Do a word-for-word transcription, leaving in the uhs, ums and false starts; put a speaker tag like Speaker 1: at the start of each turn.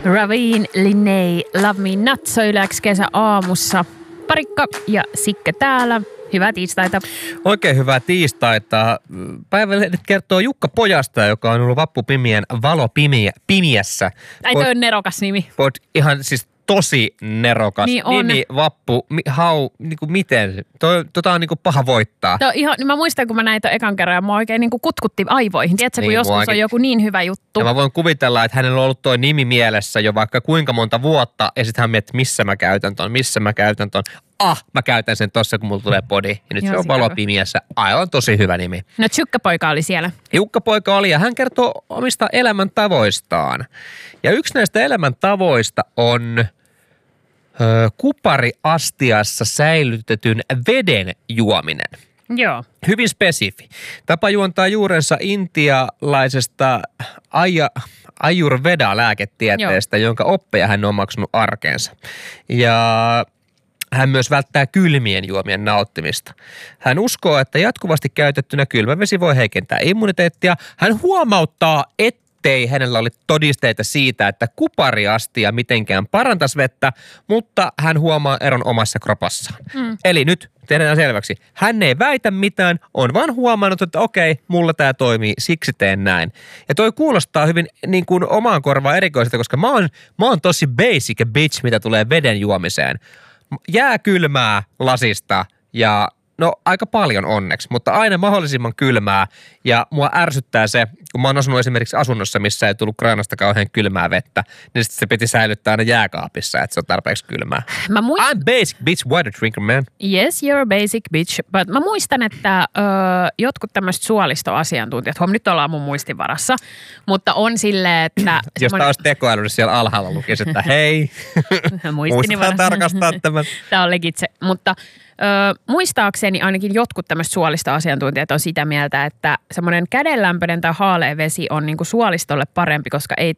Speaker 1: Raveen Linney, Love Me Not, Soiläks kesä aamussa. Parikka ja Sikke täällä. Hyvää tiistaita.
Speaker 2: Oikein hyvää tiistaita. Päivälehdet kertoo Jukka Pojasta, joka on ollut vappupimien valo pimiä, pimiässä.
Speaker 1: Ai toi on nerokas nimi.
Speaker 2: Pod, ihan siis tosi nerokas
Speaker 1: niin on.
Speaker 2: nimi, vappu, mi, hau, niinku miten? Toi, tota on niinku paha voittaa.
Speaker 1: Toi ihan, mä muistan, kun mä näin ton ekan kerran ja mua oikein niinku kutkutti aivoihin. Tiedätkö, kun
Speaker 2: niin,
Speaker 1: joskus
Speaker 2: oikein.
Speaker 1: on joku niin hyvä juttu.
Speaker 2: Ja mä voin kuvitella, että hänellä on ollut toi nimi mielessä jo vaikka kuinka monta vuotta. Ja sitten hän miettii, missä mä käytän ton, missä mä käytän ton. Ah, mä käytän sen tossa, kun mulla tulee podi. Ja nyt
Speaker 1: Joo,
Speaker 2: se on valopimiässä. Aivan tosi hyvä nimi.
Speaker 1: No Tsykkäpoika oli siellä.
Speaker 2: Jukka-poika oli ja hän kertoo omista elämäntavoistaan. Ja yksi näistä elämäntavoista on ö, kupariastiassa säilytetyn veden juominen.
Speaker 1: Joo.
Speaker 2: Hyvin spesifi. Tapa juontaa juurensa intialaisesta aja, Ayurveda-lääketieteestä, Joo. jonka oppeja hän on omaksunut arkeensa. Ja hän myös välttää kylmien juomien nauttimista. Hän uskoo, että jatkuvasti käytettynä kylmä vesi voi heikentää immuniteettia. Hän huomauttaa, ettei hänellä ole todisteita siitä, että kupariastia mitenkään parantaisi vettä, mutta hän huomaa eron omassa kropassaan. Mm. Eli nyt tehdään selväksi. Hän ei väitä mitään, on vaan huomannut, että okei, mulla tämä toimii, siksi teen näin. Ja toi kuulostaa hyvin niin kuin omaan korvaan erikoiselta, koska mä oon, mä oon tosi basic bitch, mitä tulee veden juomiseen. Jää kylmää lasista ja no aika paljon onneksi, mutta aina mahdollisimman kylmää ja mua ärsyttää se, kun mä oon asunut esimerkiksi asunnossa, missä ei tullut kraanasta kauhean kylmää vettä, niin sitten se piti säilyttää aina jääkaapissa, että se on tarpeeksi kylmää.
Speaker 1: Mä muist...
Speaker 2: I'm basic bitch water drinker, man.
Speaker 1: Yes, you're a basic bitch, but mä muistan, että ö, jotkut tämmöiset suolistoasiantuntijat, huom, nyt ollaan mun muistin varassa, mutta on silleen, että...
Speaker 2: Jos
Speaker 1: semmoinen...
Speaker 2: tää olisi tekoäly, niin siellä alhaalla lukisi, että hei, muistetaan tarkastaa tämän.
Speaker 1: Tää on legitse, mutta... Öö, muistaakseni ainakin jotkut tämmöiset suolistoasiantuntijat on sitä mieltä, että semmoinen kädenlämpöinen tai haalea vesi on niinku suolistolle parempi, koska ei